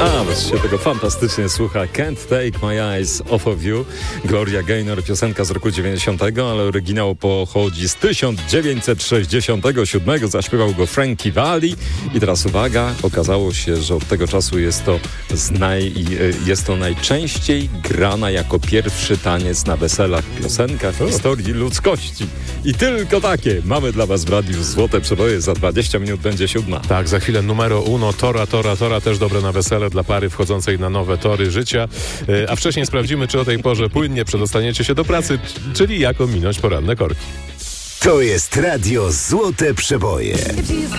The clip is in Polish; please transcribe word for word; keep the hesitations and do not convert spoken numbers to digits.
A, was się tego fantastycznie słucha. Can't Take My Eyes Off of You. Gloria Gaynor, piosenka z roku dziewięćdziesiątego, ale oryginał pochodzi z tysiąc dziewięćset sześćdziesiątego siódmego. Zaśpiewał go Frankie Valli. I teraz uwaga, okazało się, że od tego czasu jest to, z naj, jest to najczęściej grana jako pierwszy taniec na weselach piosenka w historii ludzkości. I tylko takie mamy dla was w radiu Złote Przeboje. Za dwadzieścia minut będzie siódma. Tak, za chwilę numero uno, Tora, Tora, Tora, też dobre na wesele dla pary wchodzącej na nowe tory życia. A wcześniej sprawdzimy, czy o tej porze płynnie przedostaniecie się do pracy, czyli jak ominąć poranne korki. To jest radio Złote Przeboje.